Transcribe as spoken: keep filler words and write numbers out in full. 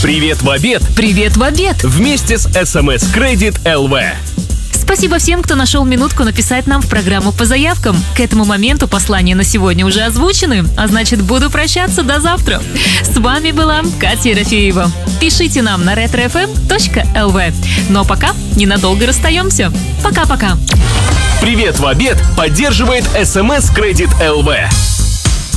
Привет в обед. Привет в обед. Вместе с эс эм эс Credit эл ви. Спасибо всем, кто нашел минутку написать нам в программу по заявкам. К этому моменту послания на сегодня уже озвучены, а значит, буду прощаться до завтра. С вами была Катя Ерофеева. Пишите нам на ретро эф эм точка эл ви. Ну а пока ненадолго расстаемся. Пока-пока. Привет в обед поддерживает эс эм эс Credit эл ви.